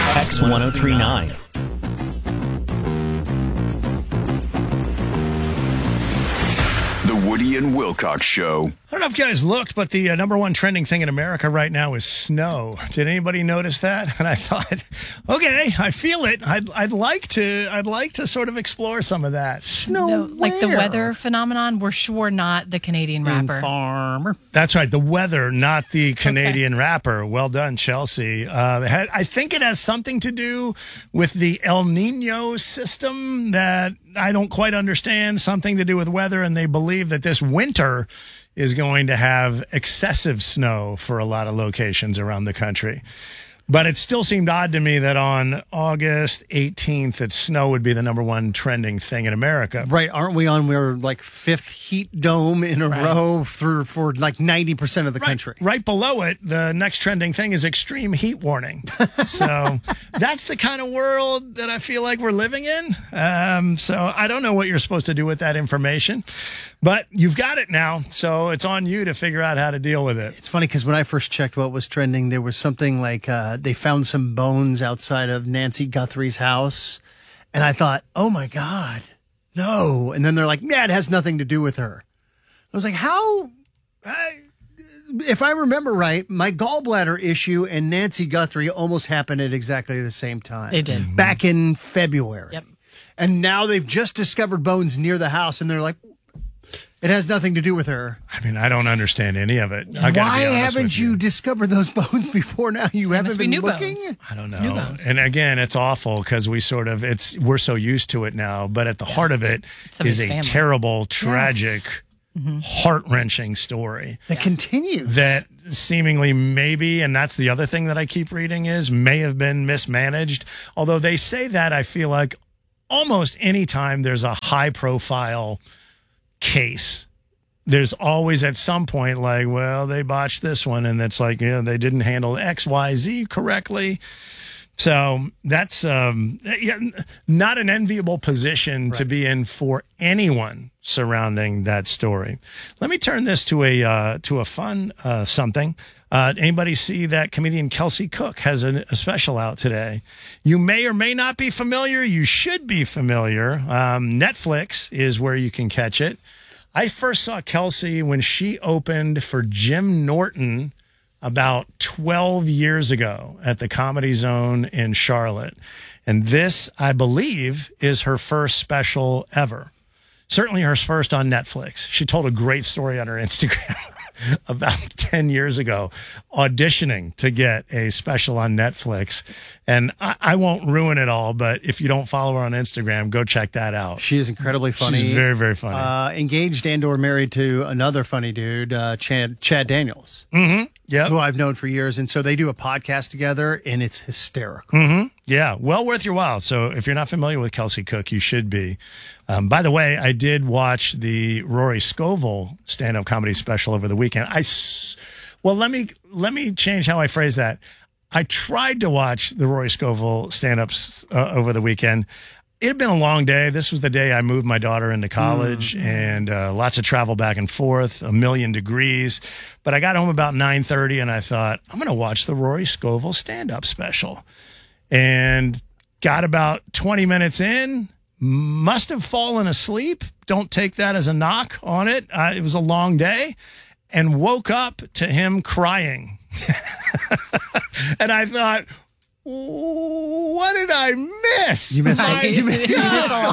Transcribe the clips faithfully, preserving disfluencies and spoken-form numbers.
X ten thirty-nine. The Woody and Wilcox Show. I don't know if you guys looked, but the uh, number one trending thing in America right now is snow. Did anybody notice that? And I thought, okay, I feel it. I'd I'd like to I'd like to sort of explore some of that. Snow, no, like the weather phenomenon. We're sure not the Canadian rapper. Farmer. That's right, the weather, not the Canadian okay. rapper. Well done, Chelsea. Uh, I think it has something to do with the El Nino system that I don't quite understand. Something to do with weather, and they believe that this winter is going to have excessive snow for a lot of locations around the country. But it still seemed odd to me that on August eighteenth, that snow would be the number one trending thing in America. Right. Aren't we on we're like fifth heat dome in a right. row for, for like ninety percent of the right. country? Right below it, the next trending thing is extreme heat warning. So that's the kind of world that I feel like we're living in. Um, so I don't know what you're supposed to do with that information. But you've got it now, so it's on you to figure out how to deal with it. It's funny because when I first checked what was trending, there was something like uh, they found some bones outside of Nancy Guthrie's house. And I thought, oh, my God, no. And then they're like, yeah, it has nothing to do with her. I was like, how? I, if I remember right, my gallbladder issue and Nancy Guthrie almost happened at exactly the same time. They did. Back in February. Yep. And now they've just discovered bones near the house, and they're like, it has nothing to do with her. I mean, I don't understand any of it. I gotta Why be honest haven't with you you discovered those bones before now? You There haven't must been be new looking? bones. I don't New know. bones. And again, it's awful because we sort of, it's we're so used to it now. But at the Yeah. heart of it Somebody's is a family. terrible, tragic, Yes. Mm-hmm. heart-wrenching story. That Yeah. continues. That seemingly maybe, and that's the other thing that I keep reading is, may have been mismanaged. Although they say that, I feel like almost any time there's a high-profile case, there's always at some point like, well, they botched this one, and it's like, yeah, they didn't handle X, Y, Z correctly. So that's um, yeah, not an enviable position Right. to be in for anyone surrounding that story. Let me turn this to a uh, to a fun uh, something. Uh, anybody see that comedian Kelsey Cook has a, a special out today? You may or may not be familiar. You should be familiar. Um, Netflix is where you can catch it. I first saw Kelsey when she opened for Jim Norton about twelve years ago at the Comedy Zone in Charlotte. And this, I believe, is her first special ever. Certainly her first on Netflix. She told a great story on her Instagram about ten years ago, auditioning to get a special on Netflix. And I, I won't ruin it all, but if you don't follow her on Instagram, go check that out. She is incredibly funny. She's very, very funny. Uh, engaged and or married to another funny dude, uh, Chad, Chad Daniels, Mm-hmm. Yeah. who I've known for years. And so they do a podcast together, and it's hysterical. Mm-hmm. Yeah, well worth your while. So if you're not familiar with Kelsey Cook, you should be. Um, by the way, I did watch the Rory Scovel stand-up comedy special over the weekend. I, s- well, let me let me change how I phrase that. I tried to watch the Rory Scovel stand-ups uh, over the weekend. It had been a long day. This was the day I moved my daughter into college, mm-hmm. and uh, lots of travel back and forth, a million degrees. But I got home about nine thirty, and I thought, I'm going to watch the Rory Scovel stand-up special. And got about twenty minutes in, must have fallen asleep. Don't take that as a knock on it. Uh, it was a long day, and woke up to him crying. And I thought, what did I miss? You missed, Right. a, you missed, you You missed missed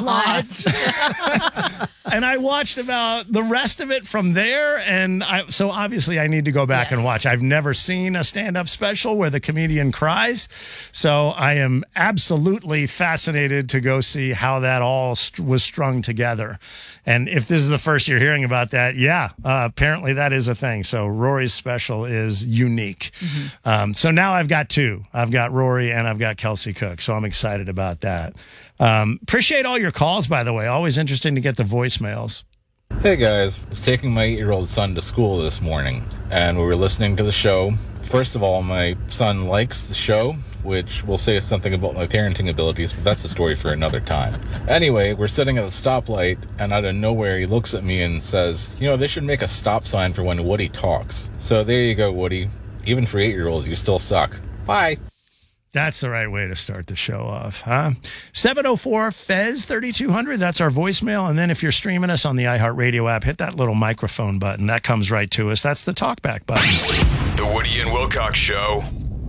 a a lot. And I watched about the rest of it from there. And I, so obviously I need to go back Yes. and watch. I've never seen a stand-up special where the comedian cries. So I am absolutely fascinated to go see how that all st- was strung together. And if this is the first you're hearing about that, yeah, uh, apparently that is a thing. So Rory's special is unique. Mm-hmm. Um, so now I've got two. I've got Rory and I've got Kelsey Cook. So I'm excited about that. Um, appreciate all your calls, by the way. Always interesting to get the voicemails. Hey guys, I was taking my eight-year-old son to school this morning, and we were listening to the show. First of all, my son likes the show, which will say something about my parenting abilities, but that's a story for another time. Anyway, we're sitting at a stoplight, and out of nowhere he looks at me and says, you know, they should make a stop sign for when Woody talks. So there you go, Woody. Even for eight-year-olds, you still suck. Bye. That's the right way to start the show off, huh? seven oh four F E Z thirty-two hundred, that's our voicemail. And then if you're streaming us on the iHeartRadio app, hit that little microphone button. That comes right to us. That's the talkback button. The Woody and Wilcox Show.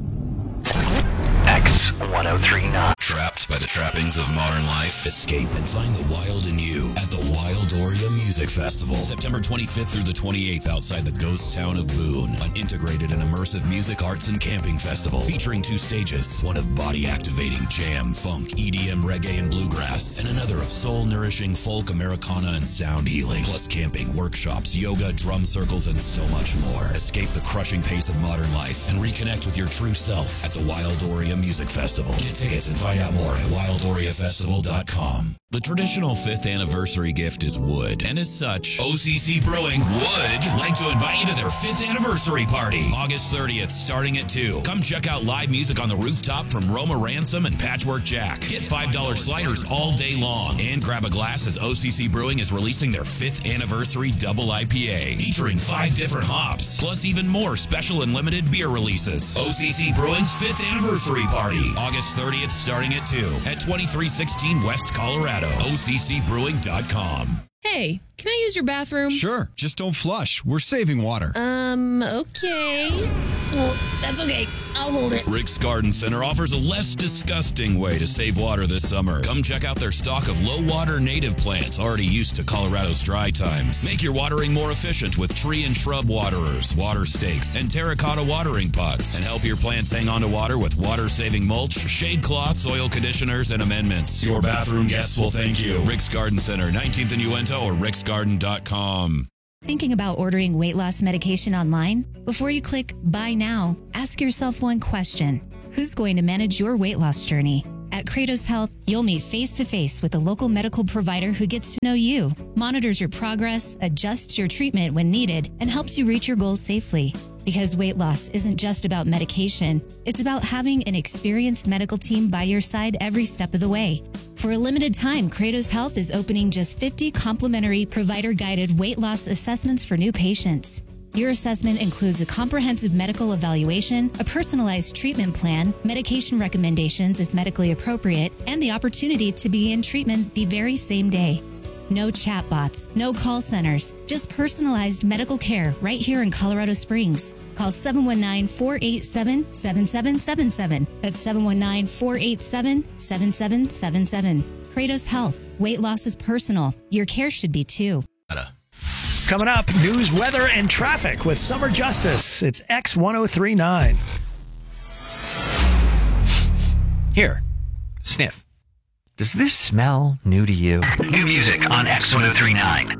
X ten thirty-nine. Trapped by the trappings of modern life? Escape and find the wild in you at the Wildoria Music Festival. September twenty-fifth through the twenty-eighth outside the ghost town of Boone. An integrated and immersive music, arts, and camping festival featuring two stages. One of body-activating jam, funk, E D M, reggae, and bluegrass. And another of soul-nourishing folk, Americana, and sound healing. Plus camping, workshops, yoga, drum circles, and so much more. Escape the crushing pace of modern life and reconnect with your true self at the Wildoria Music Festival. Get tickets and find out more at wildoria festival dot com. The traditional fifth anniversary gift is wood, and as such, O C C Brewing would like to invite you to their fifth anniversary party, August thirtieth, starting at two. Come check out live music on the rooftop from Roma Ransom and Patchwork Jack. Get five dollar sliders all day long, and grab a glass as O C C Brewing is releasing their fifth anniversary double I P A, featuring five different hops, plus even more special and limited beer releases. O C C Brewing's fifth anniversary party, August thirtieth, starting at two at twenty-three sixteen West Colorado. O C C brewing dot com. Hey, can I use your bathroom? Sure, just don't flush. We're saving water. Um, okay. Well, that's okay. I'll hold it. Rick's Garden Center offers a less disgusting way to save water this summer. Come check out their stock of low-water native plants already used to Colorado's dry times. Make your watering more efficient with tree and shrub waterers, water stakes, and terracotta watering pots. And help your plants hang on to water with water-saving mulch, shade cloths, oil conditioners, and amendments. Your bathroom guests will thank you. Rick's Garden Center, nineteenth and Uinta, or ricks garden dot com. Thinking about ordering weight loss medication online? Before you click Buy Now, ask yourself one question. Who's going to manage your weight loss journey? At Kratos Health, you'll meet face-to-face with a local medical provider who gets to know you, monitors your progress, adjusts your treatment when needed, and helps you reach your goals safely. Because weight loss isn't just about medication, it's about having an experienced medical team by your side every step of the way. For a limited time, Kratos Health is opening just fifty complimentary provider-guided weight loss assessments for new patients. Your assessment includes a comprehensive medical evaluation, a personalized treatment plan, medication recommendations if medically appropriate, and the opportunity to begin treatment the very same day. No chatbots, no call centers, just personalized medical care right here in Colorado Springs. Call seven one nine, four eight seven, seven seven seven seven. That's seven one nine, four eight seven, seven seven seven seven. Kratos Health. Weight loss is personal. Your care should be too. Coming up, news, weather, and traffic with Summer Justice. It's X ten thirty-nine. Here, sniff. Does this smell new to you? New music on X ten thirty-nine.